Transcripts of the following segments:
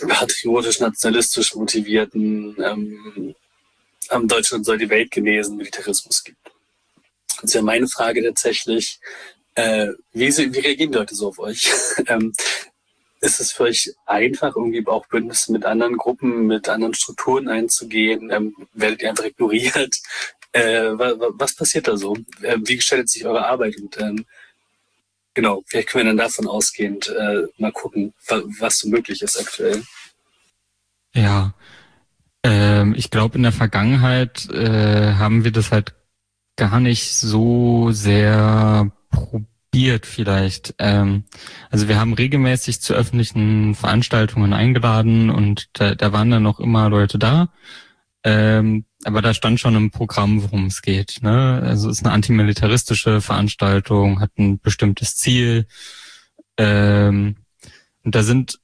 patriotisch, nationalistisch motivierten Deutschland soll die Welt genesen Militarismus gibt. Das ist ja meine Frage tatsächlich, wie reagieren die Leute so auf euch? Ist es für euch einfach, irgendwie auch Bündnisse mit anderen Gruppen, mit anderen Strukturen einzugehen? Werdet ihr einfach ignoriert? Was passiert da so? Wie gestaltet sich eure Arbeit? Und genau, vielleicht können wir dann davon ausgehend mal gucken, was so möglich ist aktuell. Ja, ich glaube, in der Vergangenheit haben wir das halt gar nicht so sehr probiert vielleicht. Also wir haben regelmäßig zu öffentlichen Veranstaltungen eingeladen und da waren dann noch immer Leute da. Aber da stand schon im Programm, worum es geht. Ne? Also es ist eine antimilitaristische Veranstaltung, hat ein bestimmtes Ziel. Und da sind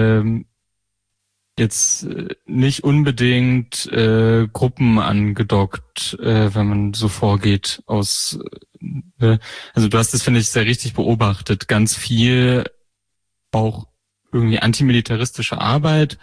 jetzt nicht unbedingt Gruppen angedockt, wenn man so vorgeht aus also du hast das, finde ich, sehr richtig beobachtet. Ganz viel auch irgendwie antimilitaristische Arbeit,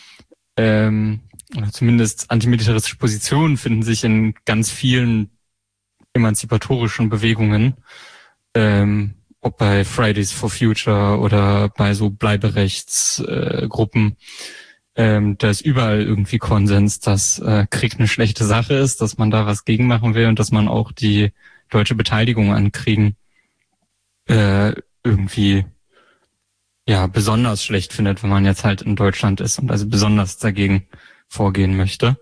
oder zumindest antimilitaristische Positionen finden sich in ganz vielen emanzipatorischen Bewegungen, ob bei Fridays for Future oder bei so Bleiberechtsgruppen. Da ist überall irgendwie Konsens, dass Krieg eine schlechte Sache ist, dass man da was gegen machen will und dass man auch die deutsche Beteiligung an Kriegen irgendwie ja besonders schlecht findet, wenn man jetzt halt in Deutschland ist und also besonders dagegen vorgehen möchte.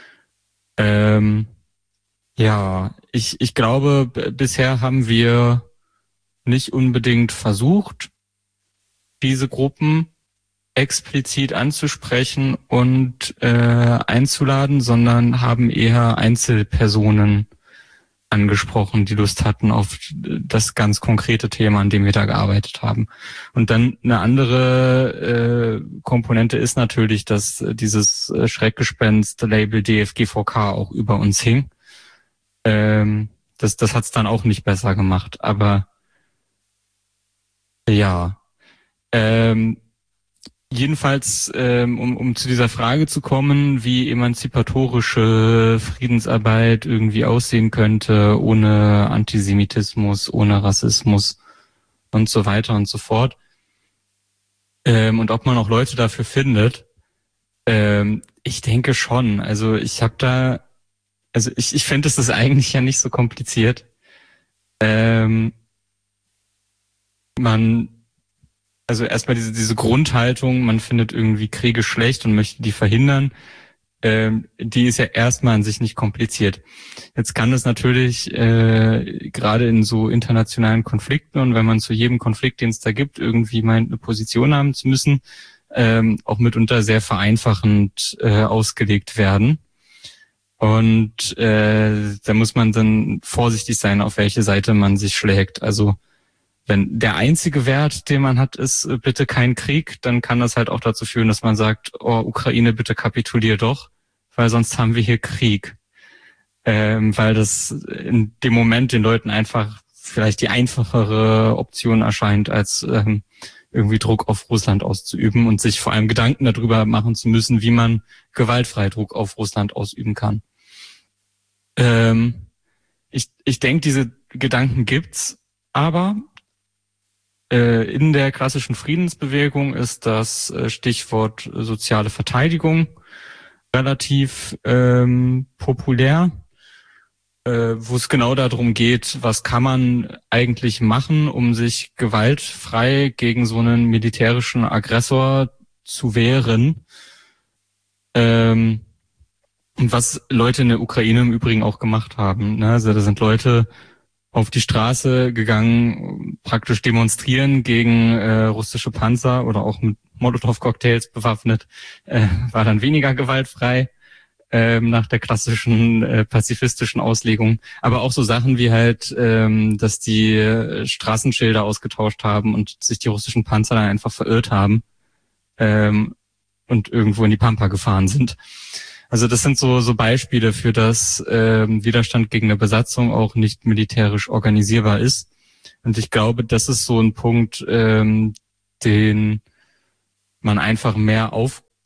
Ja, ich glaube, bisher haben wir nicht unbedingt versucht, diese Gruppen explizit anzusprechen und einzuladen, sondern haben eher Einzelpersonen angesprochen, die Lust hatten auf das ganz konkrete Thema, an dem wir da gearbeitet haben. Und dann eine andere Komponente ist natürlich, dass dieses Schreckgespenst-Label DFGVK auch über uns hing. Das hat's dann auch nicht besser gemacht, aber ja. Jedenfalls, um zu dieser Frage zu kommen, wie emanzipatorische Friedensarbeit irgendwie aussehen könnte, ohne Antisemitismus, ohne Rassismus und so weiter und so fort. Und ob man auch Leute dafür findet. Ich denke schon. Also ich finde, es ist eigentlich ja nicht so kompliziert. Also erstmal diese Grundhaltung, man findet irgendwie Kriege schlecht und möchte die verhindern, die ist ja erstmal an sich nicht kompliziert. Jetzt kann es natürlich gerade in so internationalen Konflikten und wenn man zu jedem Konflikt, den es da gibt, irgendwie meint, eine Position haben zu müssen, auch mitunter sehr vereinfachend ausgelegt werden. Und da muss man dann vorsichtig sein, auf welche Seite man sich schlägt. Also wenn der einzige Wert, den man hat, ist bitte kein Krieg, dann kann das halt auch dazu führen, dass man sagt, oh Ukraine, bitte kapitulier doch, weil sonst haben wir hier Krieg. Weil das in dem Moment den Leuten einfach vielleicht die einfachere Option erscheint, als irgendwie Druck auf Russland auszuüben und sich vor allem Gedanken darüber machen zu müssen, wie man gewaltfrei Druck auf Russland ausüben kann. Ich denke, diese Gedanken gibt's, aber in der klassischen Friedensbewegung ist das Stichwort soziale Verteidigung relativ populär, wo es genau darum geht, was kann man eigentlich machen, um sich gewaltfrei gegen so einen militärischen Aggressor zu wehren. Und was Leute in der Ukraine im Übrigen auch gemacht haben. Ne? Also da sind Leute auf die Straße gegangen, praktisch demonstrieren gegen russische Panzer oder auch mit Molotow-Cocktails bewaffnet, war dann weniger gewaltfrei nach der klassischen pazifistischen Auslegung. Aber auch so Sachen wie halt, dass die Straßenschilder ausgetauscht haben und sich die russischen Panzer dann einfach verirrt haben und irgendwo in die Pampa gefahren sind. Also das sind so Beispiele für das Widerstand gegen eine Besatzung auch nicht militärisch organisierbar ist. Und ich glaube, das ist so ein Punkt, den man einfach mehr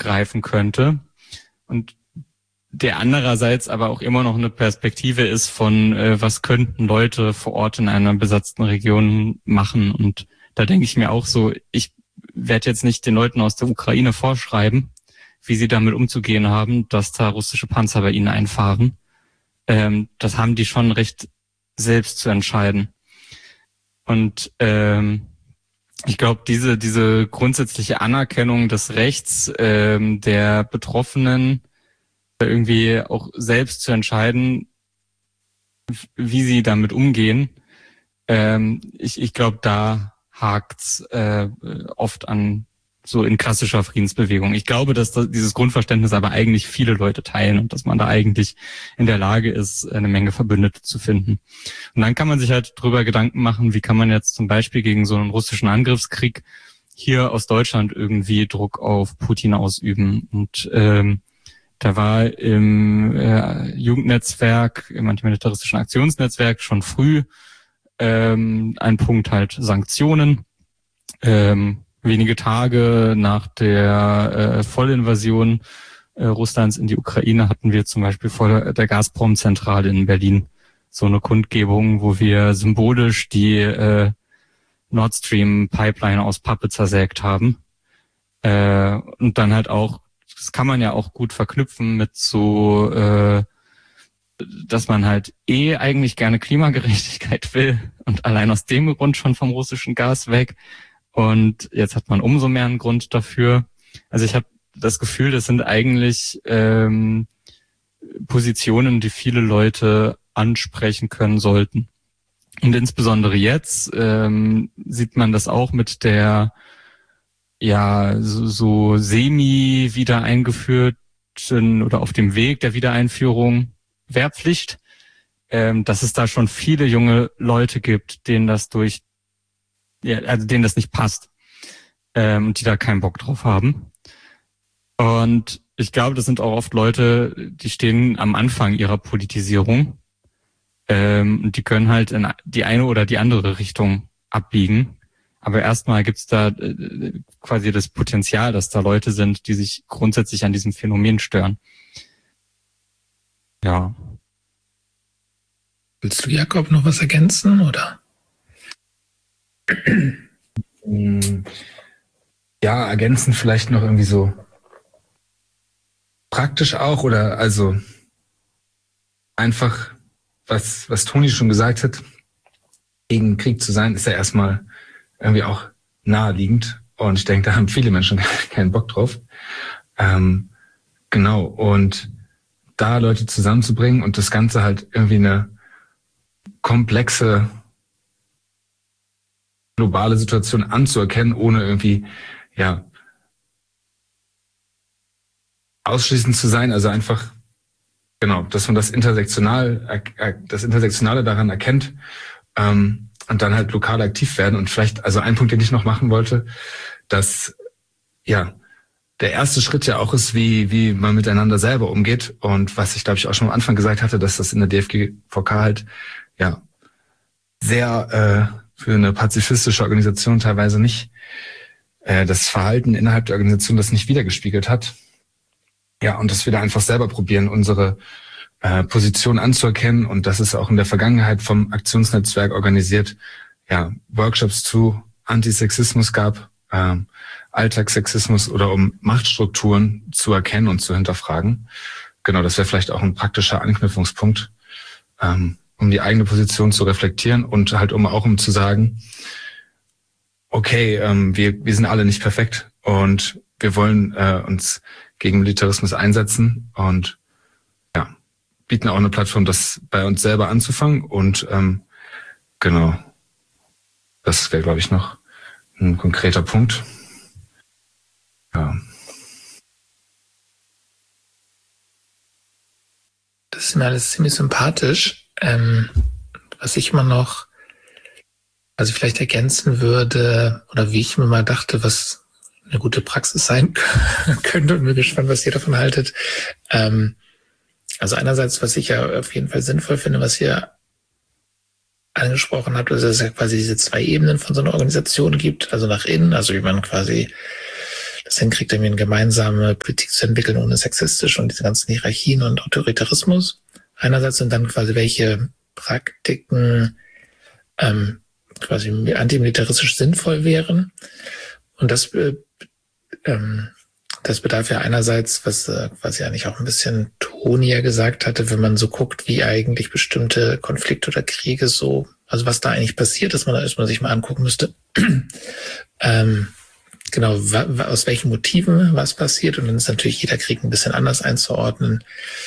greifen könnte. Und der andererseits aber auch immer noch eine Perspektive ist von, was könnten Leute vor Ort in einer besatzten Region machen. Und da denke ich mir auch so, ich werde jetzt nicht den Leuten aus der Ukraine vorschreiben, wie sie damit umzugehen haben, dass da russische Panzer bei ihnen einfahren. Das haben die schon recht selbst zu entscheiden. Und ich glaube, diese grundsätzliche Anerkennung des Rechts der Betroffenen, irgendwie auch selbst zu entscheiden, wie sie damit umgehen, ich glaube, da hakt's oft an so in klassischer Friedensbewegung. Ich glaube, dass dieses Grundverständnis aber eigentlich viele Leute teilen und dass man da eigentlich in der Lage ist, eine Menge Verbündete zu finden. Und dann kann man sich halt drüber Gedanken machen, wie kann man jetzt zum Beispiel gegen so einen russischen Angriffskrieg hier aus Deutschland irgendwie Druck auf Putin ausüben. Und da war im Jugendnetzwerk, im antimilitaristischen Aktionsnetzwerk schon früh ein Punkt halt Sanktionen. Wenige Tage nach der Vollinvasion Russlands in die Ukraine hatten wir zum Beispiel vor der Gazprom-Zentrale in Berlin so eine Kundgebung, wo wir symbolisch die Nord Stream Pipeline aus Pappe zersägt haben. Und dann halt auch, das kann man ja auch gut verknüpfen mit so, dass man halt eigentlich gerne Klimagerechtigkeit will und allein aus dem Grund schon vom russischen Gas weg. Und jetzt hat man umso mehr einen Grund dafür. Also ich habe das Gefühl, das sind eigentlich Positionen, die viele Leute ansprechen können sollten. Und insbesondere jetzt sieht man das auch mit der so semi-wieder eingeführten oder auf dem Weg der Wiedereinführung Wehrpflicht, dass es da schon viele junge Leute gibt, denen das denen das nicht passt und die da keinen Bock drauf haben. Und ich glaube, das sind auch oft Leute, die stehen am Anfang ihrer Politisierung und die können halt in die eine oder die andere Richtung abbiegen. Aber erstmal gibt's da quasi das Potenzial, dass da Leute sind, die sich grundsätzlich an diesem Phänomen stören. Ja. Willst du, Jakob, noch was ergänzen, oder? Ja, ergänzen vielleicht noch irgendwie so praktisch auch oder also einfach, was Toni schon gesagt hat, gegen Krieg zu sein, ist ja erstmal irgendwie auch naheliegend und ich denke, da haben viele Menschen keinen Bock drauf. Genau, und da Leute zusammenzubringen und das Ganze halt irgendwie eine komplexe globale Situation anzuerkennen, ohne irgendwie, ausschließend zu sein, also einfach, genau, dass man das Intersektionale daran erkennt, und dann halt lokal aktiv werden und vielleicht, also ein Punkt, den ich noch machen wollte, dass, der erste Schritt ja auch ist, wie man miteinander selber umgeht und was ich, glaube ich, auch schon am Anfang gesagt hatte, dass das in der DFGVK halt, sehr, für eine pazifistische Organisation teilweise nicht das Verhalten innerhalb der Organisation das nicht wiedergespiegelt hat. Ja, und dass wir da einfach selber probieren, unsere Position anzuerkennen. Und das ist auch in der Vergangenheit vom Aktionsnetzwerk organisiert, Workshops zu Antisexismus gab, Alltagssexismus oder um Machtstrukturen zu erkennen und zu hinterfragen. Genau, das wäre vielleicht auch ein praktischer Anknüpfungspunkt, um die eigene Position zu reflektieren und halt um zu sagen, okay, wir sind alle nicht perfekt und wir wollen uns gegen Militarismus einsetzen und bieten auch eine Plattform, das bei uns selber anzufangen und genau, das wäre, glaube ich, noch ein konkreter Punkt. Ja. Das ist mir alles ziemlich sympathisch. Was ich immer noch, was ich vielleicht ergänzen würde, oder wie ich mir mal dachte, was eine gute Praxis sein könnte und bin gespannt, was ihr davon haltet. Also einerseits, was ich ja auf jeden Fall sinnvoll finde, was ihr angesprochen habt, ist, dass es ja quasi diese zwei Ebenen von so einer Organisation gibt, also nach innen, also wie man quasi das hinkriegt, irgendwie eine gemeinsame Politik zu entwickeln, ohne sexistisch und diese ganzen Hierarchien und Autoritarismus einerseits und dann quasi welche Praktiken quasi antimilitaristisch sinnvoll wären. Und das bedarf ja einerseits, was quasi eigentlich auch ein bisschen Toni ja gesagt hatte, wenn man so guckt, wie eigentlich bestimmte Konflikte oder Kriege so, also was da eigentlich passiert, dass man sich mal angucken müsste, genau, aus welchen Motiven was passiert. Und dann ist natürlich jeder Krieg ein bisschen anders einzuordnen.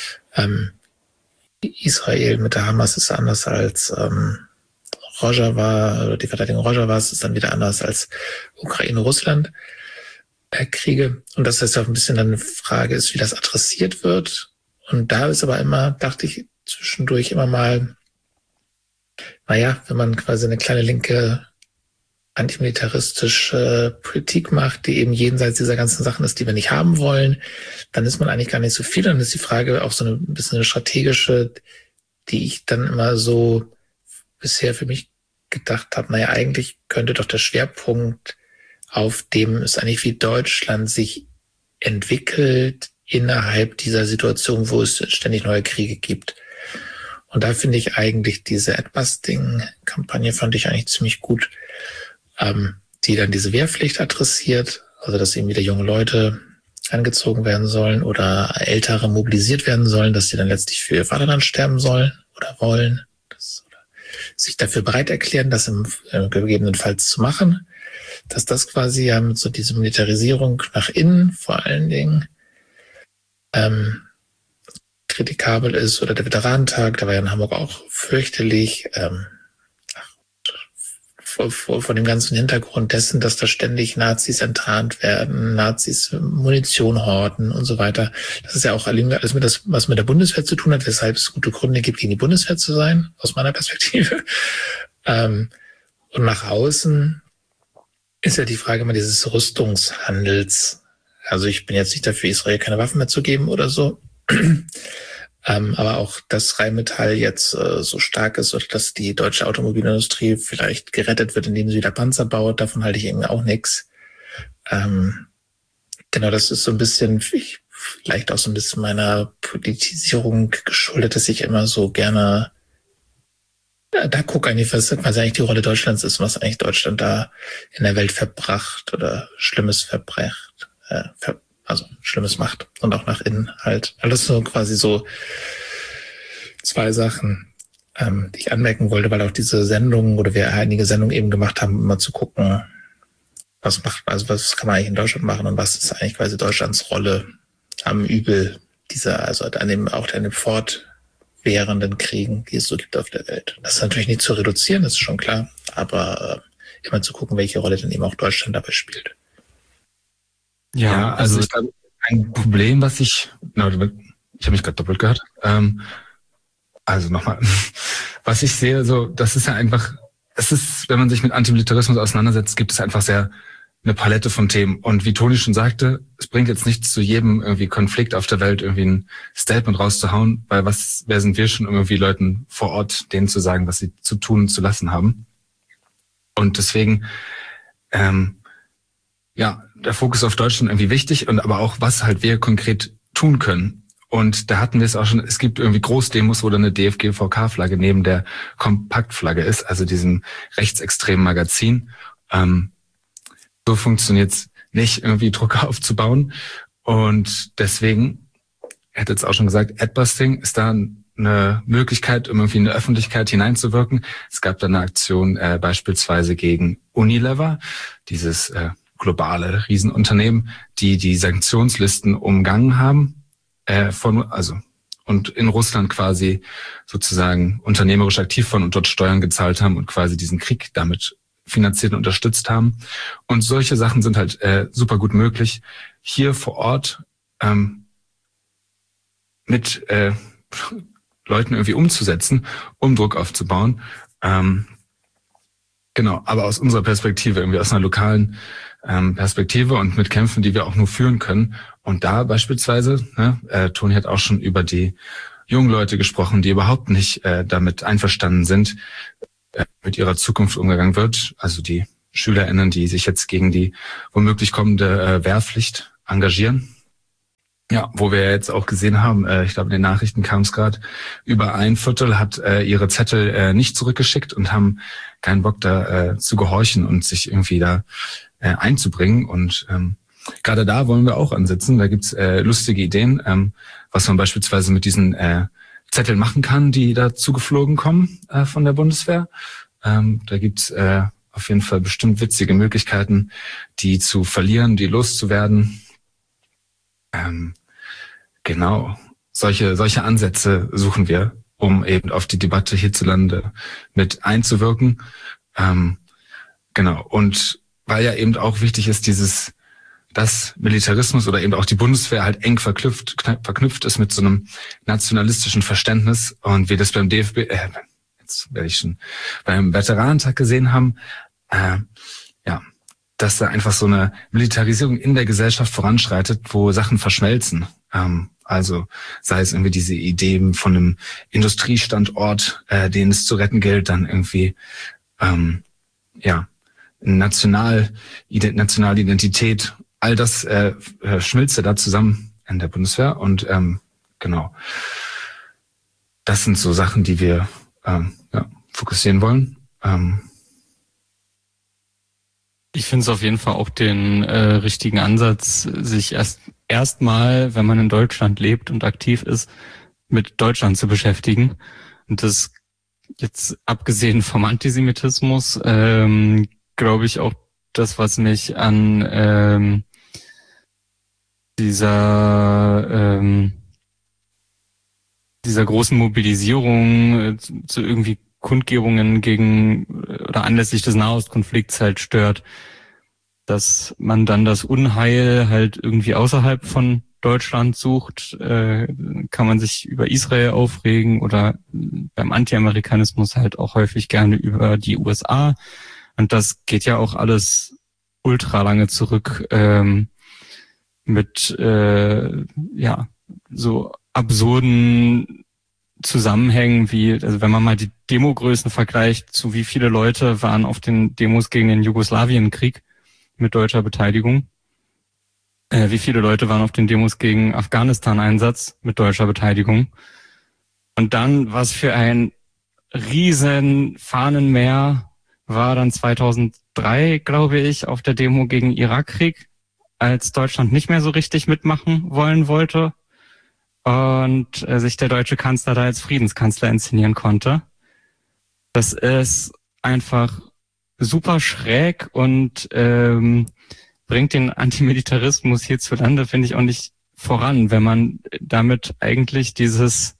Israel mit der Hamas ist anders als Rojava, oder die Verteidigung Rojavas ist dann wieder anders als Ukraine-Russland. Kriege. Und das ist ja auch ein bisschen dann eine Frage ist, wie das adressiert wird. Und da ist aber immer, dachte ich zwischendurch immer mal, naja, wenn man quasi eine kleine linke antimilitaristische Politik macht, die eben jenseits dieser ganzen Sachen ist, die wir nicht haben wollen, dann ist man eigentlich gar nicht so viel. Dann ist die Frage auch so ein bisschen eine strategische, die ich dann immer so bisher für mich gedacht habe, naja, eigentlich könnte doch der Schwerpunkt auf dem es eigentlich wie Deutschland sich entwickelt innerhalb dieser Situation, wo es ständig neue Kriege gibt. Und da finde ich eigentlich diese Adbusting-Kampagne fand ich eigentlich ziemlich gut, die dann diese Wehrpflicht adressiert, also dass eben wieder junge Leute angezogen werden sollen oder Ältere mobilisiert werden sollen, dass sie dann letztlich für ihr Vaterland sterben sollen oder wollen, oder sich dafür bereit erklären, das gegebenenfalls zu machen. Dass das quasi ja mit so diese Militarisierung nach innen vor allen Dingen kritikabel ist. Oder der Veteranentag, der war ja in Hamburg auch fürchterlich. Vor dem ganzen Hintergrund dessen, dass da ständig Nazis enttarnt werden, Nazis Munition horten und so weiter. Das ist ja auch alles mit das, was mit der Bundeswehr zu tun hat, weshalb es gute Gründe gibt, gegen die Bundeswehr zu sein, aus meiner Perspektive. Und nach außen ist ja die Frage immer dieses Rüstungshandels. Also ich bin jetzt nicht dafür, Israel keine Waffen mehr zu geben oder so. Aber auch, dass Rheinmetall jetzt so stark ist oder dass die deutsche Automobilindustrie vielleicht gerettet wird, indem sie wieder Panzer baut, davon halte ich irgendwie auch nichts. Genau, das ist so ein bisschen, vielleicht auch so ein bisschen meiner Politisierung geschuldet, dass ich immer so gerne da gucke eigentlich, was eigentlich die Rolle Deutschlands ist, was eigentlich Deutschland da in der Welt verbracht oder Schlimmes verbrecht, also Schlimmes macht und auch nach innen halt. Alles so quasi so zwei Sachen, die ich anmerken wollte, weil auch diese Sendungen oder wir einige Sendungen eben gemacht haben, immer zu gucken, was kann man eigentlich in Deutschland machen und was ist eigentlich quasi Deutschlands Rolle am Übel dieser, also an dem fortwährenden Kriegen, die es so gibt auf der Welt. Das ist natürlich nicht zu reduzieren, das ist schon klar, aber immer zu gucken, welche Rolle dann eben auch Deutschland dabei spielt. Ja, also ich glaube, ein Problem, was ich habe mich gerade doppelt gehört. Also nochmal, was ich sehe, so, das ist ja einfach, es ist, wenn man sich mit Antimilitarismus auseinandersetzt, gibt es einfach sehr eine Palette von Themen. Und wie Toni schon sagte, es bringt jetzt nichts zu jedem irgendwie Konflikt auf der Welt irgendwie ein Statement rauszuhauen, weil wer sind wir schon, um irgendwie Leuten vor Ort denen zu sagen, was sie zu tun und zu lassen haben. Und deswegen, der Fokus auf Deutschland irgendwie wichtig und aber auch, was halt wir konkret tun können. Und da hatten wir es auch schon, es gibt irgendwie Großdemos, wo dann eine DFG-VK-Flagge neben der Kompaktflagge ist, also diesem rechtsextremen Magazin. So funktioniert's nicht, irgendwie Druck aufzubauen. Und deswegen, er hat jetzt auch schon gesagt, Adbusting ist da eine Möglichkeit, um irgendwie in die Öffentlichkeit hineinzuwirken. Es gab da eine Aktion beispielsweise gegen Unilever, dieses globale Riesenunternehmen, die Sanktionslisten umgangen haben, und in Russland quasi sozusagen unternehmerisch aktiv waren und dort Steuern gezahlt haben und quasi diesen Krieg damit finanziert und unterstützt haben. Und solche Sachen sind halt super gut möglich, hier vor Ort mit Leuten irgendwie umzusetzen, um Druck aufzubauen. Genau, aber aus unserer Perspektive, irgendwie aus einer lokalen Perspektive und mit Kämpfen, die wir auch nur führen können. Und da beispielsweise, Toni hat auch schon über die jungen Leute gesprochen, die überhaupt nicht damit einverstanden sind, mit ihrer Zukunft umgegangen wird. Also die SchülerInnen, die sich jetzt gegen die womöglich kommende Wehrpflicht engagieren. Ja, wo wir jetzt auch gesehen haben, ich glaube, in den Nachrichten kam es gerade, über 1/4 hat ihre Zettel nicht zurückgeschickt und haben keinen Bock da zu gehorchen und sich irgendwie da einzubringen. Und gerade da wollen wir auch ansetzen. Da gibt's lustige Ideen, was man beispielsweise mit diesen Zetteln machen kann, die da zugeflogen kommen von der Bundeswehr. Da gibt's auf jeden Fall bestimmt witzige Möglichkeiten, die zu verlieren, die loszuwerden. Genau, solche Ansätze suchen wir, um eben auf die Debatte hierzulande mit einzuwirken. Genau, und weil ja eben auch wichtig ist, dass Militarismus oder eben auch die Bundeswehr halt eng verknüpft ist mit so einem nationalistischen Verständnis und wir das beim DFB, jetzt werde ich schon beim Veteranentag gesehen haben, ja, dass da einfach so eine Militarisierung in der Gesellschaft voranschreitet, wo Sachen verschmelzen. Also sei es irgendwie diese Idee von einem Industriestandort, den es zu retten gilt, dann irgendwie nationale Identität, all das schmilzt ja da zusammen in der Bundeswehr und genau. Das sind so Sachen, die wir fokussieren wollen. Ich finde es auf jeden Fall auch den richtigen Ansatz, sich erstmal, wenn man in Deutschland lebt und aktiv ist, mit Deutschland zu beschäftigen. Und das jetzt abgesehen vom Antisemitismus, glaube ich auch das, was mich an dieser großen Mobilisierung zu irgendwie Kundgebungen gegen oder anlässlich des Nahostkonflikts halt stört, dass man dann das Unheil halt irgendwie außerhalb von Deutschland sucht, kann man sich über Israel aufregen oder beim Anti-Amerikanismus halt auch häufig gerne über die USA. Und das geht ja auch alles ultra lange zurück mit so absurden Zusammenhängen wie, also wenn man mal die Demogrößen vergleicht, zu wie viele Leute waren auf den Demos gegen den Jugoslawienkrieg mit deutscher Beteiligung, wie viele Leute waren auf den Demos gegen Afghanistan-Einsatz mit deutscher Beteiligung und dann, was für ein riesen Fahnenmeer war dann 2003, glaube ich, auf der Demo gegen Irakkrieg, als Deutschland nicht mehr so richtig mitmachen wollte und sich der deutsche Kanzler da als Friedenskanzler inszenieren konnte. Das ist einfach super schräg und bringt den Antimilitarismus hierzulande, finde ich, auch nicht voran, wenn man damit eigentlich dieses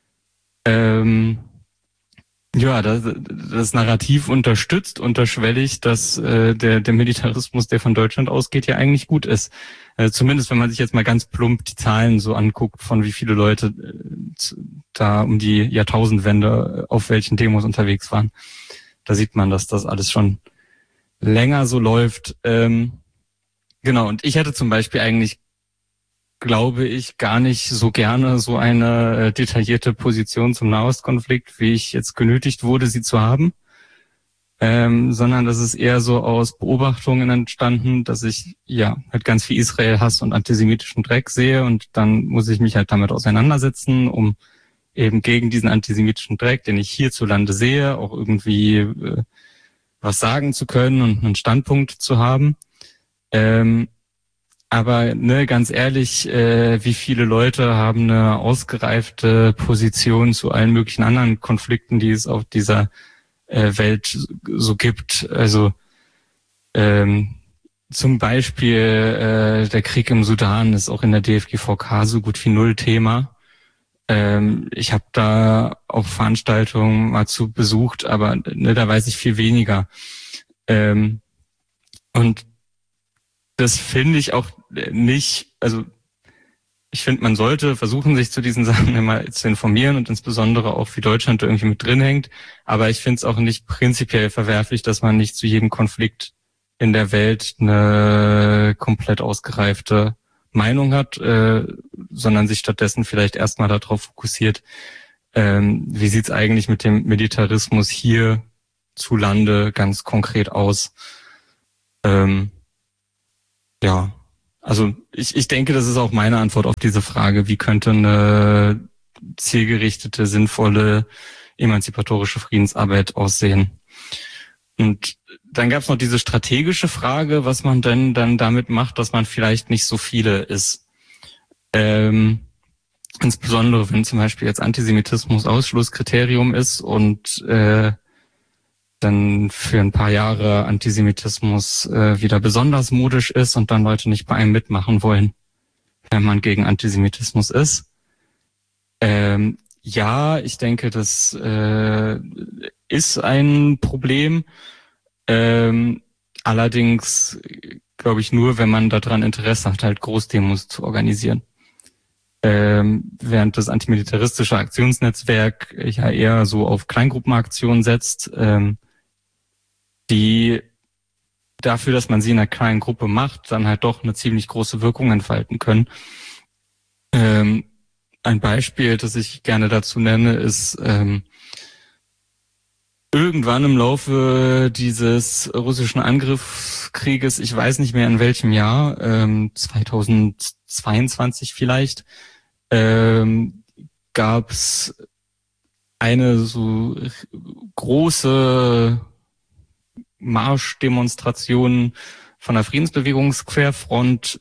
das Narrativ unterstützt, unterschwellig, dass der Militarismus, der von Deutschland ausgeht, ja eigentlich gut ist. Zumindest wenn man sich jetzt mal ganz plump die Zahlen so anguckt, von wie viele Leute da um die Jahrtausendwende auf welchen Demos unterwegs waren. Da sieht man, dass das alles schon länger so läuft. Genau, und ich hätte zum Beispiel eigentlich, glaube ich, gar nicht so gerne so eine detaillierte Position zum Nahostkonflikt, wie ich jetzt genötigt wurde, sie zu haben, sondern das ist eher so aus Beobachtungen entstanden, dass ich halt ganz viel Israel-Hass und antisemitischen Dreck sehe und dann muss ich mich halt damit auseinandersetzen, um eben gegen diesen antisemitischen Dreck, den ich hierzulande sehe, auch irgendwie was sagen zu können und einen Standpunkt zu haben. Aber ganz ehrlich, wie viele Leute haben eine ausgereifte Position zu allen möglichen anderen Konflikten, die es auf dieser Welt so gibt? Also zum Beispiel der Krieg im Sudan ist auch in der DFGVK so gut wie null Thema. Ich habe da auch Veranstaltungen mal zu besucht, aber da weiß ich viel weniger. Und das finde ich auch nicht, also ich finde, man sollte versuchen, sich zu diesen Sachen immer zu informieren und insbesondere auch, wie Deutschland da irgendwie mit drin hängt. Aber ich finde es auch nicht prinzipiell verwerflich, dass man nicht zu jedem Konflikt in der Welt eine komplett ausgereifte Meinung hat, sondern sich stattdessen vielleicht erstmal darauf fokussiert, wie sieht's eigentlich mit dem Militarismus hier zu Lande ganz konkret aus. Ja, also ich denke, das ist auch meine Antwort auf diese Frage, wie könnte eine zielgerichtete, sinnvolle, emanzipatorische Friedensarbeit aussehen. Und dann gab es noch diese strategische Frage, was man denn dann damit macht, dass man vielleicht nicht so viele ist. Insbesondere wenn zum Beispiel jetzt Antisemitismus Ausschlusskriterium ist und dann für ein paar Jahre Antisemitismus wieder besonders modisch ist und dann Leute nicht bei einem mitmachen wollen, wenn man gegen Antisemitismus ist. Ja, ich denke, das ist ein Problem. Allerdings glaube ich nur, wenn man daran Interesse hat, halt Großdemos zu organisieren. Während das antimilitaristische Aktionsnetzwerk ja eher so auf Kleingruppenaktionen setzt, die dafür, dass man sie in einer kleinen Gruppe macht, dann halt doch eine ziemlich große Wirkung entfalten können. Ein Beispiel, das ich gerne dazu nenne, ist irgendwann im Laufe dieses russischen Angriffskrieges, ich weiß nicht mehr in welchem Jahr, 2022 vielleicht, gab es eine so große Marschdemonstration von der Friedensbewegungsquerfront,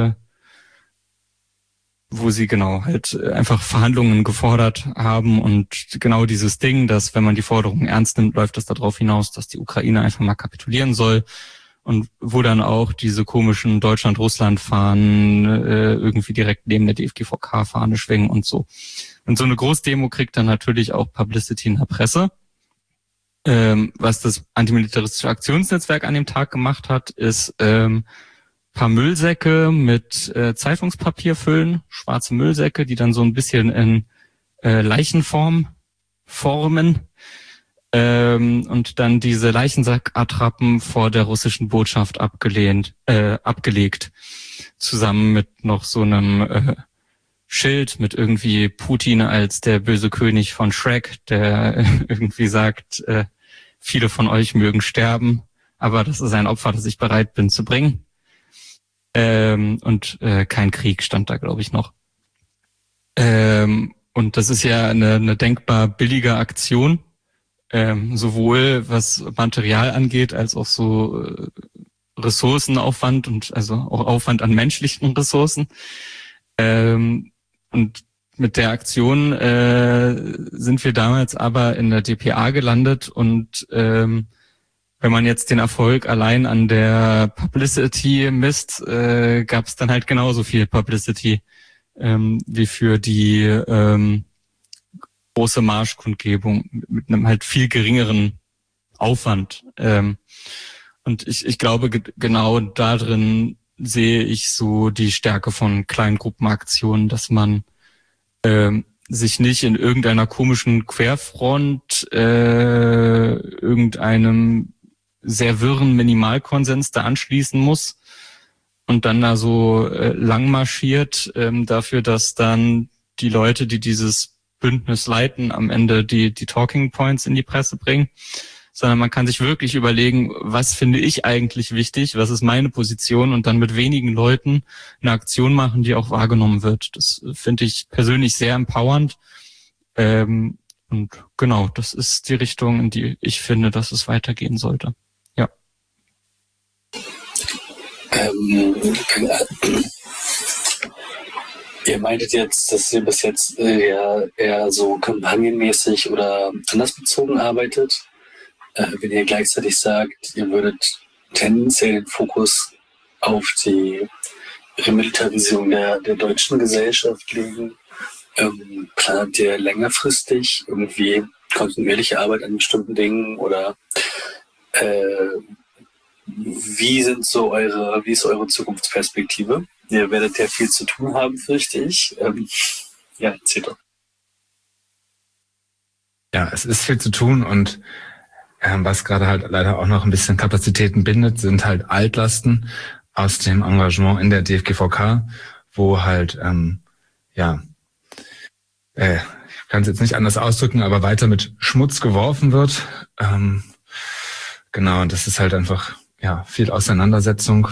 wo sie genau halt einfach Verhandlungen gefordert haben und genau dieses Ding, dass wenn man die Forderungen ernst nimmt, läuft das darauf hinaus, dass die Ukraine einfach mal kapitulieren soll und wo dann auch diese komischen Deutschland-Russland-Fahnen irgendwie direkt neben der DFGVK-Fahne schwingen und so. Und so eine Großdemo kriegt dann natürlich auch Publicity in der Presse. Was das antimilitaristische Aktionsnetzwerk an dem Tag gemacht hat, ist paar Müllsäcke mit Zeitungspapier füllen, schwarze Müllsäcke, die dann so ein bisschen in Leichenform formen und dann diese Leichensackattrappen vor der russischen Botschaft abgelegt, zusammen mit noch so einem Schild mit irgendwie Putin als der böse König von Shrek, der irgendwie sagt, viele von euch mögen sterben, aber das ist ein Opfer, das ich bereit bin zu bringen. Und kein Krieg stand da, glaube ich, noch. Und das ist ja eine denkbar billige Aktion, sowohl was Material angeht, als auch so Ressourcenaufwand und also auch Aufwand an menschlichen Ressourcen. Und mit der Aktion sind wir damals aber in der DPA gelandet und wenn man jetzt den Erfolg allein an der Publicity misst, gab es dann halt genauso viel Publicity wie für die große Marschkundgebung mit einem halt viel geringeren Aufwand. Und ich glaube, genau darin sehe ich so die Stärke von Kleingruppenaktionen, dass man sich nicht in irgendeiner komischen Querfront irgendeinem sehr wirren Minimalkonsens da anschließen muss und dann da so lang marschiert dafür, dass dann die Leute, die dieses Bündnis leiten, am Ende die Talking Points in die Presse bringen, sondern man kann sich wirklich überlegen, was finde ich eigentlich wichtig, was ist meine Position und dann mit wenigen Leuten eine Aktion machen, die auch wahrgenommen wird. Das finde ich persönlich sehr empowernd. Und genau, das ist die Richtung, in die ich finde, dass es weitergehen sollte. Ja. Ihr meintet jetzt, dass ihr bis jetzt eher so kampagnenmäßig oder andersbezogen arbeitet. Wenn ihr gleichzeitig sagt, ihr würdet tendenziell den Fokus auf die Remilitarisierung der deutschen Gesellschaft legen, plant ihr längerfristig irgendwie kontinuierliche Arbeit an bestimmten Dingen oder wie ist eure Zukunftsperspektive? Ihr werdet ja viel zu tun haben, fürchte ich. Ja, erzählt doch. Ja, es ist viel zu tun und was gerade halt leider auch noch ein bisschen Kapazitäten bindet, sind halt Altlasten aus dem Engagement in der DFGVK, wo halt, ich kann es jetzt nicht anders ausdrücken, aber weiter mit Schmutz geworfen wird. Genau, und das ist halt einfach viel Auseinandersetzung,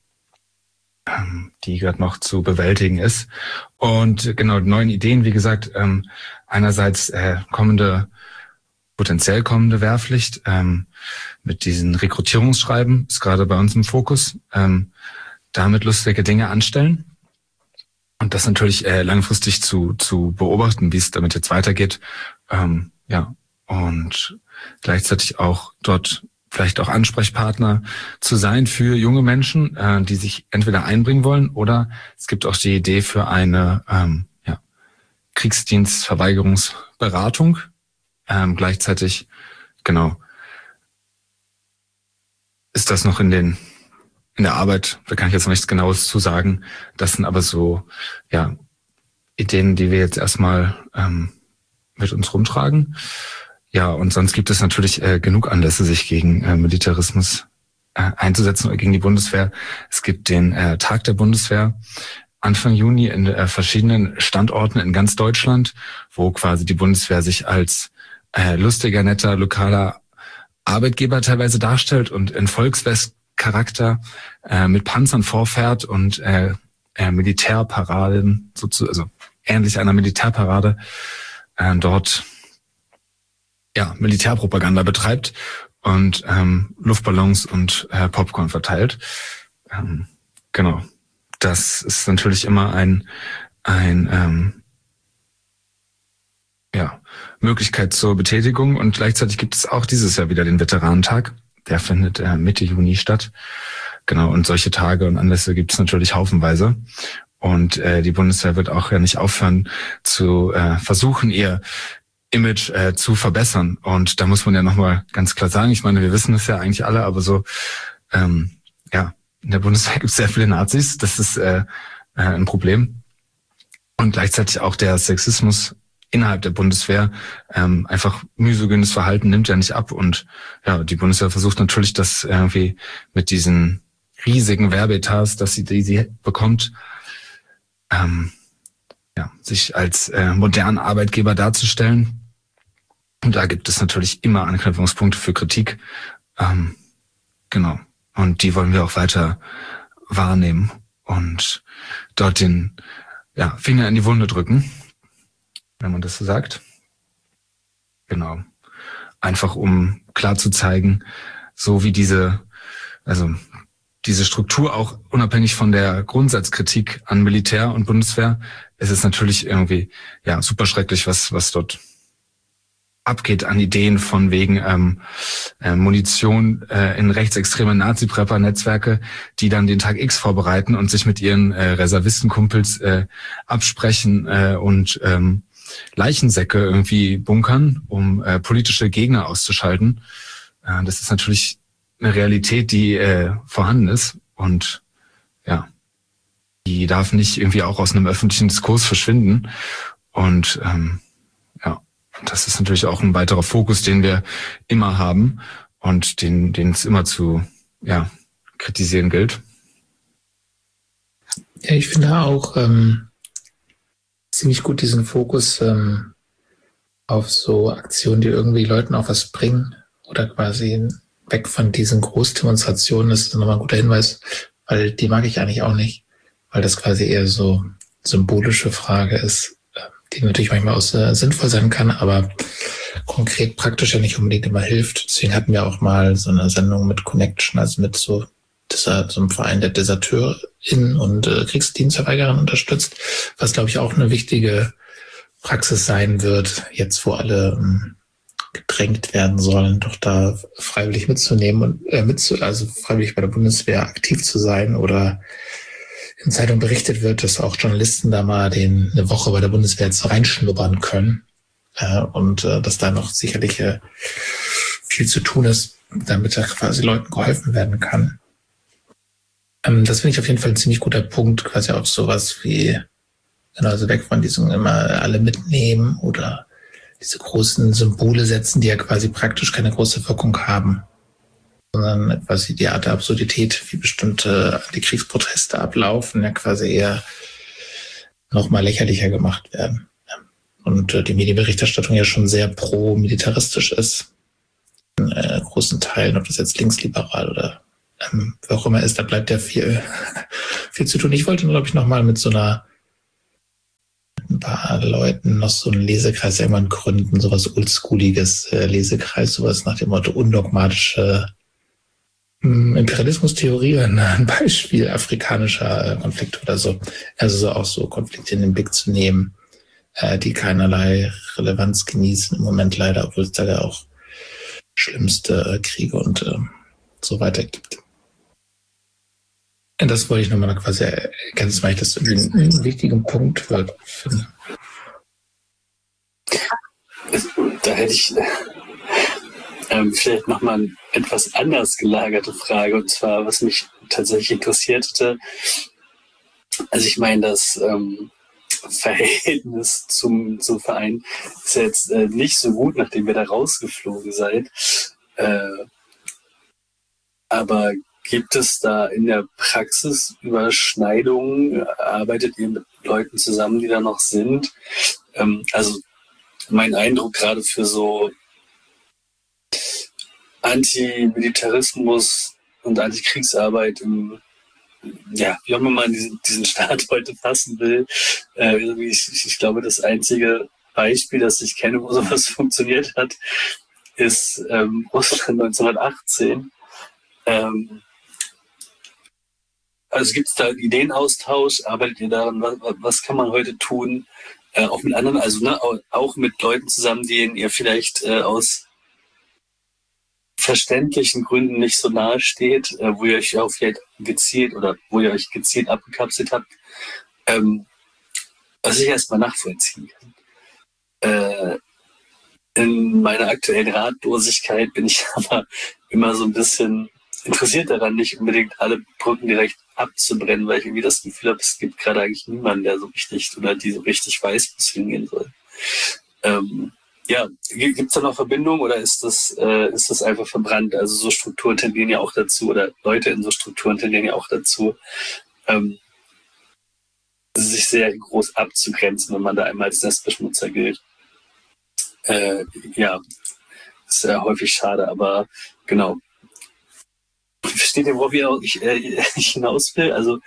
die gerade noch zu bewältigen ist. Und genau, neuen Ideen, wie gesagt, einerseits potenziell kommende Wehrpflicht mit diesen Rekrutierungsschreiben ist gerade bei uns im Fokus. Damit lustige Dinge anstellen und das natürlich langfristig zu beobachten, wie es damit jetzt weitergeht. Und gleichzeitig auch dort vielleicht auch Ansprechpartner zu sein für junge Menschen, die sich entweder einbringen wollen oder es gibt auch die Idee für eine Kriegsdienstverweigerungsberatung. Gleichzeitig, genau, ist das noch in der Arbeit, da kann ich jetzt noch nichts Genaues zu sagen. Das sind aber so, Ideen, die wir jetzt erstmal mit uns rumtragen. Ja, und sonst gibt es natürlich genug Anlässe, sich gegen Militarismus einzusetzen oder gegen die Bundeswehr. Es gibt den Tag der Bundeswehr Anfang Juni in verschiedenen Standorten in ganz Deutschland, wo quasi die Bundeswehr sich als lustiger, netter, lokaler Arbeitgeber teilweise darstellt und in Volksfestcharakter mit Panzern vorfährt und Militärparaden, also ähnlich einer Militärparade, dort Militärpropaganda betreibt und Luftballons und Popcorn verteilt. Genau. Das ist natürlich immer ein Möglichkeit zur Betätigung und gleichzeitig gibt es auch dieses Jahr wieder den Veteranentag. Der findet Mitte Juni statt. Genau, und solche Tage und Anlässe gibt es natürlich haufenweise. Und die Bundeswehr wird auch ja nicht aufhören zu versuchen, ihr Image zu verbessern. Und da muss man ja nochmal ganz klar sagen, ich meine, wir wissen es ja eigentlich alle, aber so, in der Bundeswehr gibt es sehr viele Nazis. Das ist ein Problem. Und gleichzeitig auch der Sexismus innerhalb der Bundeswehr, einfach misogynes Verhalten nimmt ja nicht ab. Und die Bundeswehr versucht natürlich, das irgendwie mit diesen riesigen Werbeetats, die sie bekommt, sich als modernen Arbeitgeber darzustellen. Und da gibt es natürlich immer Anknüpfungspunkte für Kritik. Genau. Und die wollen wir auch weiter wahrnehmen und dort den Finger in die Wunde drücken, wenn man das so sagt. Genau. Einfach um klar zu zeigen, so wie diese Struktur auch unabhängig von der Grundsatzkritik an Militär und Bundeswehr, ist es natürlich irgendwie super schrecklich, was dort abgeht an Ideen von wegen Munition in rechtsextreme Nazi-Prepper-Netzwerke, die dann den Tag X vorbereiten und sich mit ihren Reservistenkumpels absprechen und Leichensäcke irgendwie bunkern, um politische Gegner auszuschalten. Das ist natürlich eine Realität, die vorhanden ist und die darf nicht irgendwie auch aus einem öffentlichen Diskurs verschwinden. Und das ist natürlich auch ein weiterer Fokus, den wir immer haben und den es immer zu kritisieren gilt. Ja, ich finde auch ziemlich gut diesen Fokus auf so Aktionen, die irgendwie Leuten auch was bringen oder quasi weg von diesen Großdemonstrationen. Das ist nochmal ein guter Hinweis, weil die mag ich eigentlich auch nicht, weil das quasi eher so symbolische Frage ist, die natürlich manchmal auch sinnvoll sein kann, aber konkret praktisch ja nicht unbedingt immer hilft. Deswegen hatten wir auch mal so eine Sendung mit Connection, also mit so einem Verein der DeserteurInnen und Kriegsdienstverweigerern unterstützt, was, glaube ich, auch eine wichtige Praxis sein wird, jetzt wo alle gedrängt werden sollen, doch da freiwillig mitzunehmen und also freiwillig bei der Bundeswehr aktiv zu sein oder in Zeitung berichtet wird, dass auch Journalisten da mal eine Woche bei der Bundeswehr jetzt reinschnuppern können und dass da noch sicherlich viel zu tun ist, damit da quasi Leuten geholfen werden kann. Das finde ich auf jeden Fall ein ziemlich guter Punkt, quasi auf sowas wie, also weg von diesem immer alle mitnehmen oder diese großen Symbole setzen, die ja quasi praktisch keine große Wirkung haben, sondern quasi die Art der Absurdität, wie bestimmte Antikriegsproteste ablaufen, ja quasi eher noch mal lächerlicher gemacht werden. Und die Medienberichterstattung ja schon sehr pro-militaristisch ist, in großen Teilen, ob das jetzt linksliberal oder wer auch immer ist, da bleibt ja viel zu tun. Ich wollte, glaube ich, nochmal mit ein paar Leuten noch so einen Lesekreis irgendwann gründen, sowas Oldschooliges Lesekreis, sowas nach dem Motto undogmatische Imperialismustheorie, ein Beispiel afrikanischer Konflikte oder so. Also so auch so Konflikte in den Blick zu nehmen, die keinerlei Relevanz genießen im Moment leider, obwohl es da ja auch schlimmste Kriege und so weiter gibt. Und das wollte ich nochmal quasi ergänzen, weil ich das irgendwie einen wichtigen Punkt finde. Da hätte ich vielleicht nochmal eine etwas anders gelagerte Frage, und zwar, was mich tatsächlich interessiert hätte. Also ich meine, das Verhältnis zum Verein ist ja jetzt nicht so gut, nachdem ihr da rausgeflogen seid. Aber gibt es da in der Praxis Überschneidungen? Arbeitet ihr mit Leuten zusammen, die da noch sind? Also mein Eindruck gerade für so Antimilitarismus und Antikriegsarbeit wie auch immer man diesen Staat heute fassen will. Ich glaube, das einzige Beispiel, das ich kenne, wo sowas funktioniert hat, ist Russland 1918. Also gibt es da einen Ideenaustausch? Arbeitet ihr daran? Was kann man heute tun? Auch mit anderen, also auch mit Leuten zusammen, denen ihr vielleicht aus verständlichen Gründen nicht so nahe steht, wo ihr euch auch vielleicht gezielt abgekapselt habt, was ich erstmal nachvollziehen kann. In meiner aktuellen Ratlosigkeit bin ich aber immer so ein bisschen interessiert daran, nicht unbedingt alle Brücken direkt abzubrennen, weil ich irgendwie das Gefühl habe, es gibt gerade eigentlich niemanden, der so richtig oder die so richtig weiß, wo es hingehen soll. Gibt es da noch Verbindungen oder ist das einfach verbrannt? Also so Strukturen tendieren ja auch dazu, oder Leute in so Strukturen tendieren ja auch dazu, sich sehr groß abzugrenzen, wenn man da einmal als Nestbeschmutzer gilt. Ist ja häufig schade, aber genau. Versteht ihr, worauf ich hinaus will? Also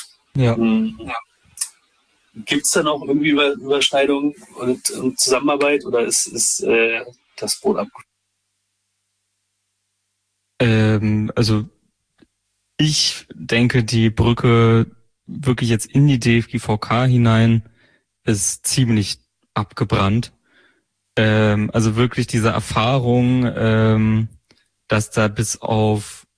gibt es da noch irgendwie Überschneidungen und Zusammenarbeit oder ist das Brot abgeschlossen? Also ich denke, die Brücke wirklich jetzt in die DFGVK hinein ist ziemlich abgebrannt. Also wirklich diese Erfahrung, dass da bis auf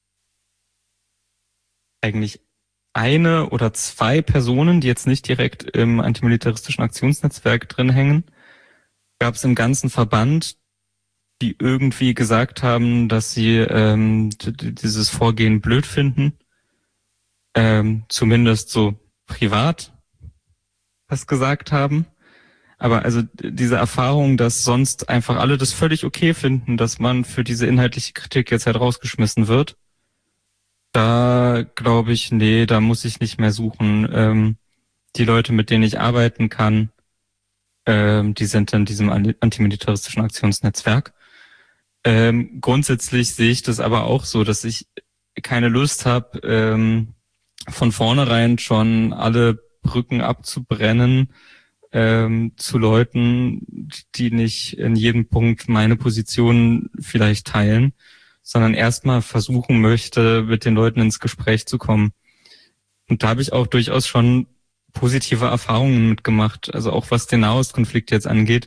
eigentlich eine oder zwei Personen, die jetzt nicht direkt im antimilitaristischen Aktionsnetzwerk drin hängen, gab es im ganzen Verband, die irgendwie gesagt haben, dass sie dieses Vorgehen blöd finden. Zumindest so privat was gesagt haben. Aber also diese Erfahrung, dass sonst einfach alle das völlig okay finden, dass man für diese inhaltliche Kritik jetzt halt rausgeschmissen wird, da glaube ich, nee, da muss ich nicht mehr suchen. Die Leute, mit denen ich arbeiten kann, die sind in diesem antimilitaristischen Aktionsnetzwerk. Grundsätzlich sehe ich das aber auch so, dass ich keine Lust habe, von vornherein schon alle Brücken abzubrennen zu Leuten, die nicht in jedem Punkt meine Position vielleicht teilen, sondern erstmal versuchen möchte, mit den Leuten ins Gespräch zu kommen. Und da habe ich auch durchaus schon positive Erfahrungen mitgemacht, also auch was den Nahostkonflikt jetzt angeht.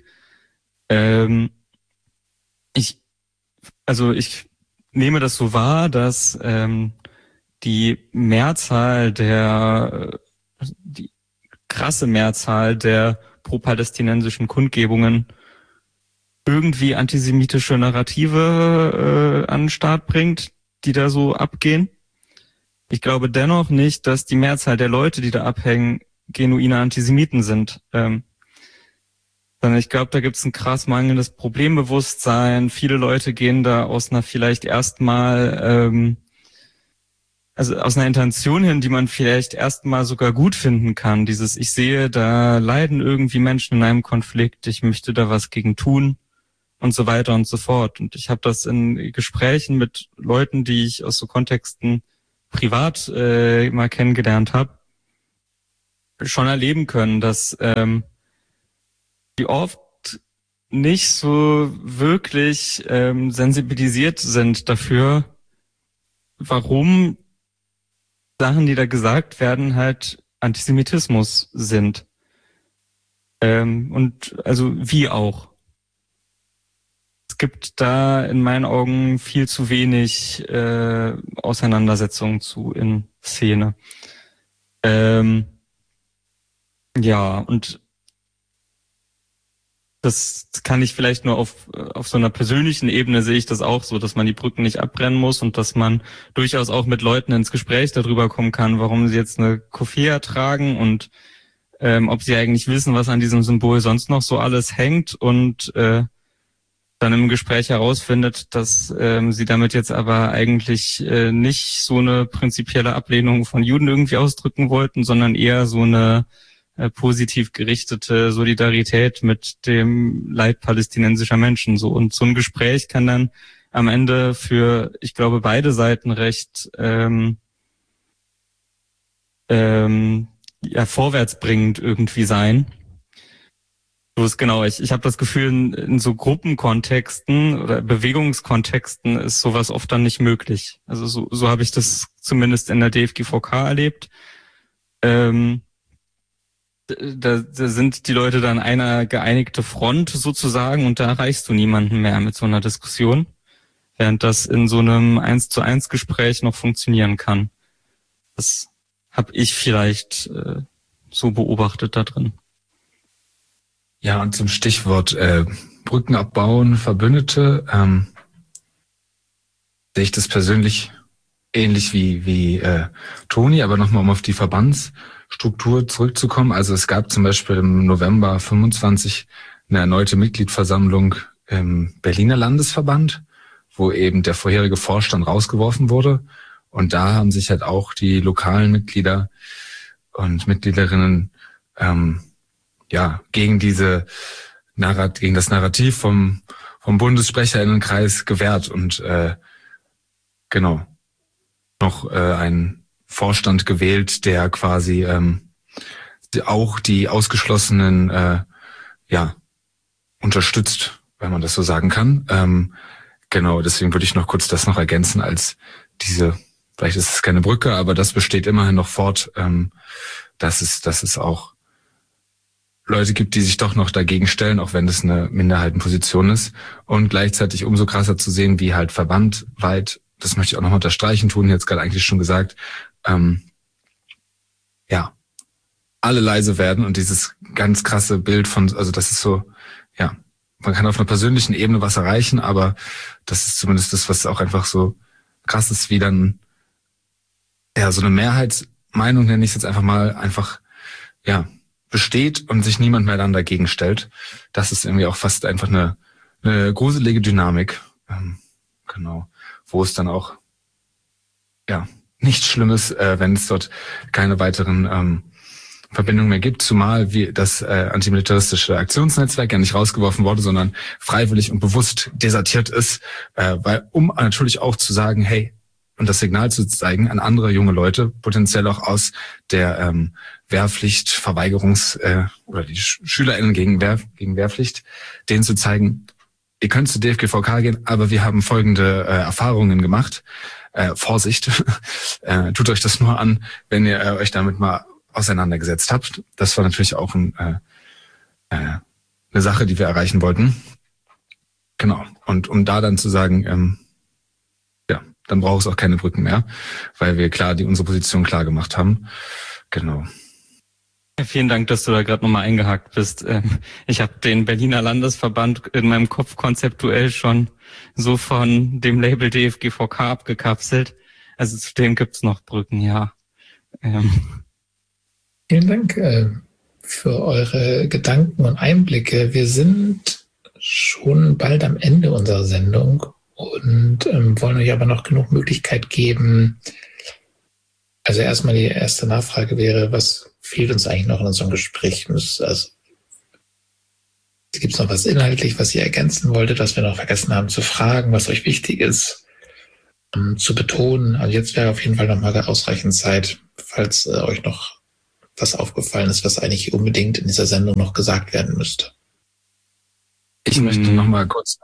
Ich nehme das so wahr, dass die krasse Mehrzahl der pro-palästinensischen Kundgebungen irgendwie antisemitische Narrative an den Start bringt, die da so abgehen. Ich glaube dennoch nicht, dass die Mehrzahl der Leute, die da abhängen, genuine Antisemiten sind. Sondern ich glaube, da gibt es ein krass mangelndes Problembewusstsein. Viele Leute gehen da aus einer vielleicht erstmal also aus einer Intention hin, die man vielleicht erstmal sogar gut finden kann. Dieses, ich sehe, da leiden irgendwie Menschen in einem Konflikt, ich möchte da was gegen tun und so weiter und so fort. Und ich habe das in Gesprächen mit Leuten, die ich aus so Kontexten privat mal kennengelernt habe, schon erleben können, dass die oft nicht so wirklich sensibilisiert sind dafür, warum Sachen, die da gesagt werden, halt Antisemitismus sind. Und also wie auch. Es gibt da in meinen Augen viel zu wenig Auseinandersetzungen zu in Szene. Ja, und das kann ich vielleicht nur auf so einer persönlichen Ebene sehe ich das auch so, dass man die Brücken nicht abbrennen muss und dass man durchaus auch mit Leuten ins Gespräch darüber kommen kann, warum sie jetzt eine Kufia tragen und ob sie eigentlich wissen, was an diesem Symbol sonst noch so alles hängt und dann im Gespräch herausfindet, dass sie damit jetzt aber eigentlich nicht so eine prinzipielle Ablehnung von Juden irgendwie ausdrücken wollten, sondern eher so eine positiv gerichtete Solidarität mit dem Leid palästinensischer Menschen. So, und so ein Gespräch kann dann am Ende für, ich glaube, beide Seiten recht vorwärtsbringend irgendwie sein. So ist genau, ich habe das Gefühl, in so Gruppenkontexten oder Bewegungskontexten ist sowas oft dann nicht möglich. Also so habe ich das zumindest in der DFGVK erlebt. Da sind die Leute dann einer geeinigte Front sozusagen und da erreichst du niemanden mehr mit so einer Diskussion, während das in so einem 1:1 Gespräch noch funktionieren kann. Das habe ich vielleicht so beobachtet da drin. Ja, und zum Stichwort Brücken abbauen, Verbündete, sehe ich das persönlich ähnlich wie Toni, aber nochmal um auf die Verbandsstruktur zurückzukommen. Also es gab zum Beispiel im November 25 eine erneute Mitgliederversammlung im Berliner Landesverband, wo eben der vorherige Vorstand rausgeworfen wurde. Und da haben sich halt auch die lokalen Mitglieder und Mitgliederinnen gegen gegen das Narrativ vom Bundessprecherinnenkreis gewehrt und noch einen Vorstand gewählt, der quasi auch die Ausgeschlossenen unterstützt, wenn man das so sagen kann. Deswegen würde ich noch kurz das noch ergänzen als vielleicht ist es keine Brücke, aber das besteht immerhin noch fort, dass es auch Leute gibt, die sich doch noch dagegen stellen, auch wenn es eine Minderheitenposition ist. Und gleichzeitig umso krasser zu sehen, wie halt verbandweit, das möchte ich auch noch unterstreichen, tun jetzt gerade eigentlich schon gesagt, alle leise werden und dieses ganz krasse Bild also das ist so, man kann auf einer persönlichen Ebene was erreichen, aber das ist zumindest das, was auch einfach so krass ist, wie dann, so eine Mehrheitsmeinung, nenne ich es jetzt einfach mal, besteht und sich niemand mehr dann dagegen stellt. Das ist irgendwie auch fast einfach eine gruselige Dynamik. Wo es dann auch, nichts Schlimmes, wenn es dort keine weiteren Verbindungen mehr gibt, zumal das antimilitaristische Aktionsnetzwerk ja nicht rausgeworfen wurde, sondern freiwillig und bewusst desertiert ist, um natürlich auch zu sagen, hey, und das Signal zu zeigen an andere junge Leute, potenziell auch aus der Wehrpflicht, oder die SchülerInnen gegen Wehrpflicht, denen zu zeigen, ihr könnt zur DFGVK gehen, aber wir haben folgende Erfahrungen gemacht. Vorsicht, tut euch das nur an, wenn ihr euch damit mal auseinandergesetzt habt. Das war natürlich auch eine Sache, die wir erreichen wollten. Genau. Und um da dann zu sagen, dann braucht es auch keine Brücken mehr, weil wir unsere Position klar gemacht haben. Genau. Vielen Dank, dass du da gerade nochmal eingehakt bist. Ich habe den Berliner Landesverband in meinem Kopf konzeptuell schon so von dem Label DFGVK abgekapselt. Also zu dem gibt's noch Brücken, ja. Vielen Dank für eure Gedanken und Einblicke. Wir sind schon bald am Ende unserer Sendung und wollen euch aber noch genug Möglichkeit geben. Also erstmal die erste Nachfrage wäre, was fehlt uns eigentlich noch in unserem Gespräch? Also Gibt es noch was inhaltlich, was ihr ergänzen wolltet, was wir noch vergessen haben zu fragen, was euch wichtig ist, zu betonen? Also jetzt wäre auf jeden Fall nochmal ausreichend Zeit, falls euch noch was aufgefallen ist, was eigentlich unbedingt in dieser Sendung noch gesagt werden müsste. Ich möchte nochmal kurz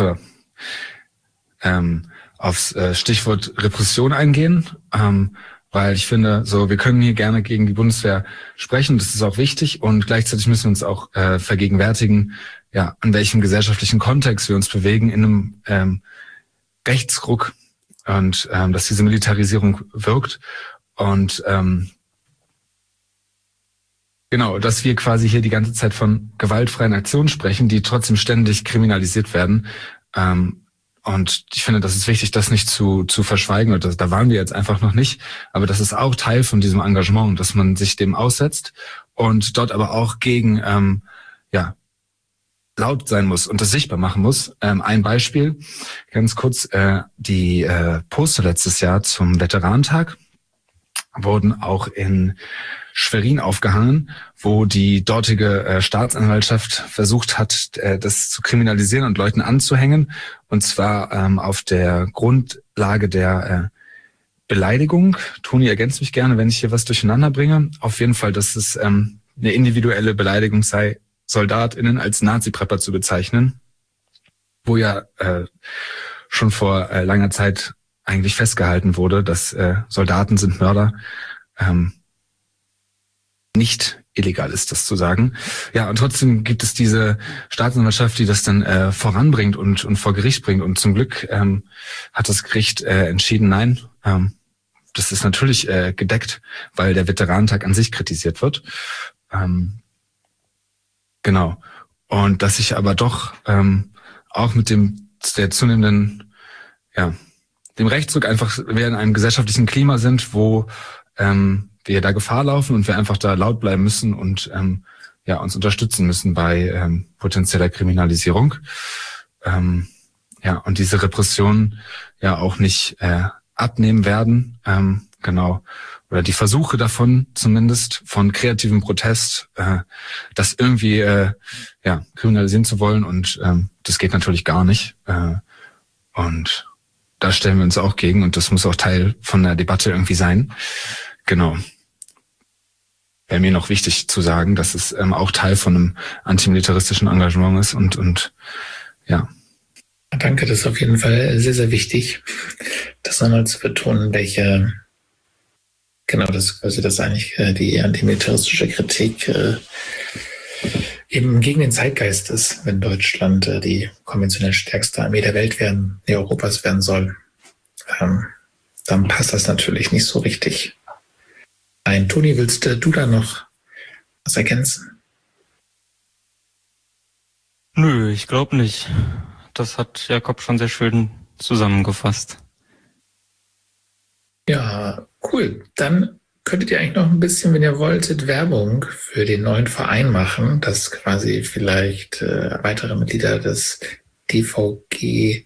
aufs Stichwort Repression eingehen, weil ich finde, so wir können hier gerne gegen die Bundeswehr sprechen, das ist auch wichtig, und gleichzeitig müssen wir uns auch vergegenwärtigen, ja, in welchem gesellschaftlichen Kontext wir uns bewegen, in einem Rechtsruck, und dass diese Militarisierung wirkt, und genau, dass wir quasi hier die ganze Zeit von gewaltfreien Aktionen sprechen, die trotzdem ständig kriminalisiert werden. Und ich finde, das ist wichtig, das nicht zu verschweigen. Und da waren wir jetzt einfach noch nicht. Aber das ist auch Teil von diesem Engagement, dass man sich dem aussetzt und dort aber auch gegen laut sein muss und das sichtbar machen muss. Ein Beispiel, ganz kurz, die Poster letztes Jahr zum Veteranentag wurden auch in Schwerin aufgehangen, wo die dortige Staatsanwaltschaft versucht hat, das zu kriminalisieren und Leuten anzuhängen. Und zwar auf der Grundlage der Beleidigung. Toni ergänzt mich gerne, wenn ich hier was durcheinander bringe. Auf jeden Fall, dass es eine individuelle Beleidigung sei, SoldatInnen als Nazi-Prepper zu bezeichnen, wo ja schon vor langer Zeit eigentlich festgehalten wurde, dass Soldaten sind Mörder, nicht illegal ist, das zu sagen. Ja, und trotzdem gibt es diese Staatsanwaltschaft, die das dann voranbringt und vor Gericht bringt. Und zum Glück hat das Gericht entschieden, nein, das ist natürlich gedeckt, weil der Veteranentag an sich kritisiert wird. Genau. Und dass sich aber doch auch mit der zunehmenden, dem Rechtsruck einfach, wir in einem gesellschaftlichen Klima sind, wo wir da Gefahr laufen und wir einfach da laut bleiben müssen und uns unterstützen müssen bei potenzieller Kriminalisierung. Und diese Repressionen ja auch nicht abnehmen werden. Genau. Oder die Versuche davon zumindest, von kreativem Protest, das irgendwie kriminalisieren zu wollen. Und das geht natürlich gar nicht. Und da stellen wir uns auch gegen, und das muss auch Teil von der Debatte irgendwie sein. Genau. Wäre mir noch wichtig zu sagen, dass es auch Teil von einem antimilitaristischen Engagement ist und ja. Danke, das ist auf jeden Fall sehr, sehr wichtig, das nochmal zu betonen, dass eigentlich die antimilitaristische Kritik eben gegen den Zeitgeist ist, wenn Deutschland die konventionell stärkste Armee der Welt Europas werden soll. Dann passt das natürlich nicht so richtig. Toni, willst du da noch was ergänzen? Nö, ich glaube nicht. Das hat Jakob schon sehr schön zusammengefasst. Ja, cool. Dann könntet ihr eigentlich noch ein bisschen, wenn ihr wolltet, Werbung für den neuen Verein machen, dass quasi vielleicht weitere Mitglieder des DFG,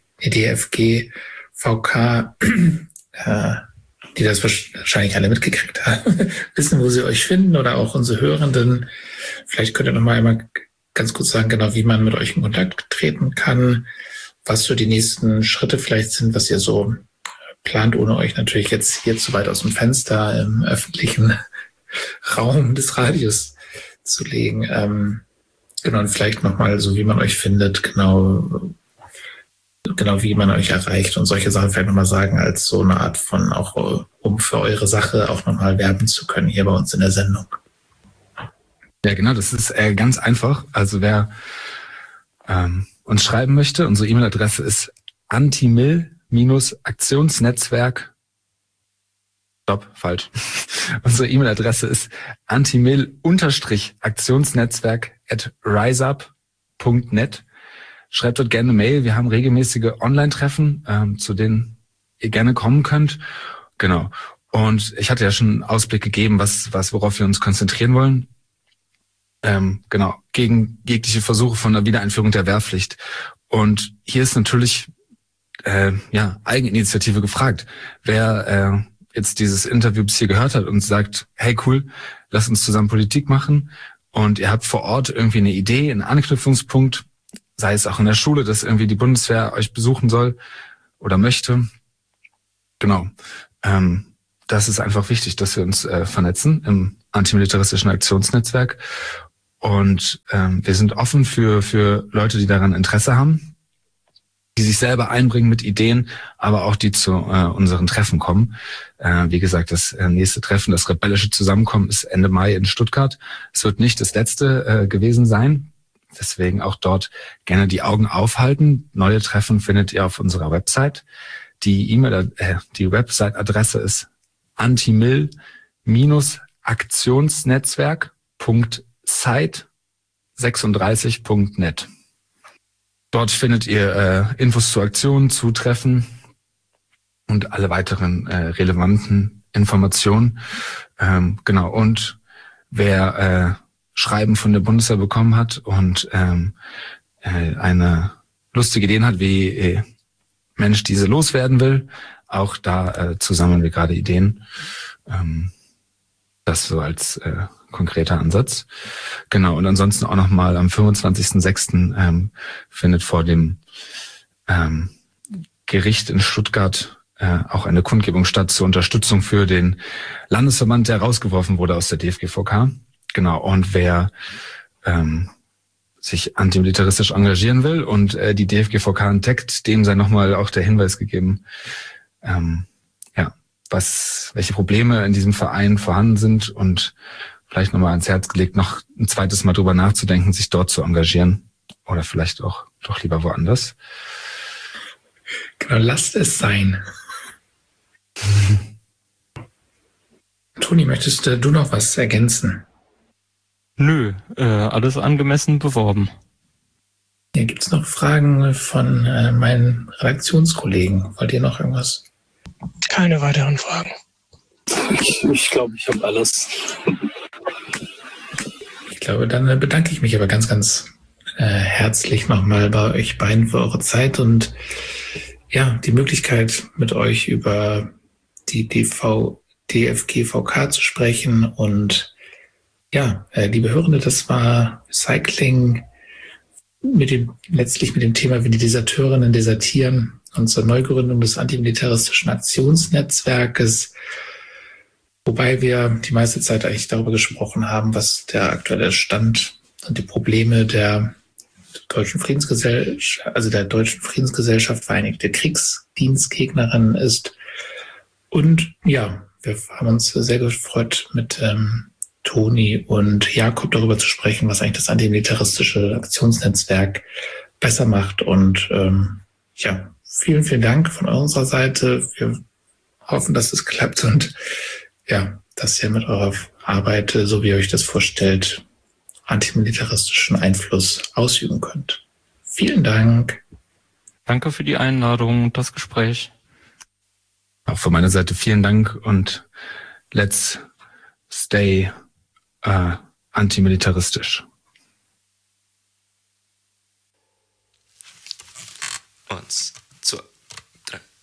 VK, die das wahrscheinlich alle mitgekriegt haben, wissen, wo sie euch finden, oder auch unsere Hörenden. Vielleicht könnt ihr noch mal einmal ganz kurz sagen, genau, wie man mit euch in Kontakt treten kann, was so die nächsten Schritte vielleicht sind, was ihr so plant, ohne euch natürlich jetzt hier zu weit aus dem Fenster im öffentlichen Raum des Radios zu legen. Genau, und vielleicht nochmal so, wie man euch findet, genau wie man euch erreicht und solche Sachen vielleicht nochmal sagen, als so eine Art von auch, um für eure Sache auch nochmal werben zu können hier bei uns in der Sendung. Ja, genau, das ist ganz einfach. Also wer uns schreiben möchte, unsere E-Mail-Adresse ist antimil-Aktionsnetzwerk. Stopp, falsch. Unsere E-Mail-Adresse ist antimil-Aktionsnetzwerk@riseup.net. Schreibt dort gerne eine Mail. Wir haben regelmäßige Online-Treffen, zu denen ihr gerne kommen könnt. Genau. Und ich hatte ja schon einen Ausblick gegeben, worauf wir uns konzentrieren wollen. Genau. Gegen jegliche Versuche von der Wiedereinführung der Wehrpflicht. Und hier ist natürlich Eigeninitiative gefragt. Wer jetzt dieses Interview bis hier gehört hat und sagt, hey cool, lass uns zusammen Politik machen und ihr habt vor Ort irgendwie eine Idee, einen Anknüpfungspunkt, sei es auch in der Schule, dass irgendwie die Bundeswehr euch besuchen soll oder möchte. Genau. Das ist einfach wichtig, dass wir uns vernetzen im antimilitaristischen Aktionsnetzwerk. Und wir sind offen für Leute, die daran Interesse haben, die sich selber einbringen mit Ideen, aber auch die zu unseren Treffen kommen. Wie gesagt, das nächste Treffen, das rebellische Zusammenkommen, ist Ende Mai in Stuttgart. Es wird nicht das letzte gewesen sein. Deswegen auch dort gerne die Augen aufhalten. Neue Treffen findet ihr auf unserer Website. Die Website-Adresse ist antimil-aktionsnetzwerk.site36.net. Dort findet ihr Infos zu Aktionen, zu Treffen und alle weiteren relevanten Informationen. Genau. Und wer Schreiben von der Bundeswehr bekommen hat und eine lustige Ideen hat, wie Mensch diese loswerden will, auch da sammeln wir gerade Ideen. Das so als konkreter Ansatz. Genau, und ansonsten auch nochmal am 25.06. Findet vor dem Gericht in Stuttgart auch eine Kundgebung statt zur Unterstützung für den Landesverband, der rausgeworfen wurde aus der DFGVK. Genau, und wer sich antimilitaristisch engagieren will und die DFGVK entdeckt, dem sei nochmal auch der Hinweis gegeben, welche Probleme in diesem Verein vorhanden sind und vielleicht nochmal ans Herz gelegt, noch ein zweites Mal drüber nachzudenken, sich dort zu engagieren oder vielleicht auch doch lieber woanders. Genau, lasst es sein. Toni, möchtest du noch was ergänzen? Nö, alles angemessen beworben. Ja, gibt es noch Fragen von meinen Redaktionskollegen? Wollt ihr noch irgendwas? Keine weiteren Fragen. Ich glaube, ich habe alles. Ich glaube, dann bedanke ich mich aber ganz, ganz herzlich nochmal bei euch beiden für eure Zeit und ja, die Möglichkeit, mit euch über die DFGVK zu sprechen. Und ja, liebe Hörende, das war Cycling letztlich mit dem Thema, wie die Deserteurinnen desertieren und zur Neugründung des antimilitaristischen Aktionsnetzwerkes, wobei wir die meiste Zeit eigentlich darüber gesprochen haben, was der aktuelle Stand und die Probleme der deutschen Friedensgesellschaft Vereinigte Kriegsdienstgegnerin ist. Und ja, wir haben uns sehr gefreut, mit Toni und Jakob darüber zu sprechen, was eigentlich das antimilitaristische Aktionsnetzwerk besser macht. Und ja, vielen, vielen Dank von unserer Seite. Wir hoffen, dass es klappt und ja, dass ihr mit eurer Arbeit, so wie ihr euch das vorstellt, antimilitaristischen Einfluss ausüben könnt. Vielen Dank. Danke für die Einladung und das Gespräch. Auch von meiner Seite vielen Dank und let's stay antimilitaristisch. Uns.